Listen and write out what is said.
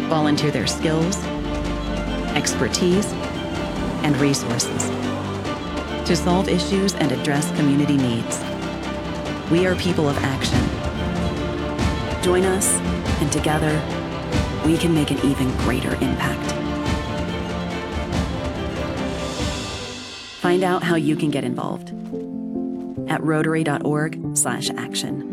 volunteer their skills, expertise, and resources to solve issues and address community needs. We are people of action. Join us, and together, we can make an even greater impact. Find out how you can get involved at rotary.org/action.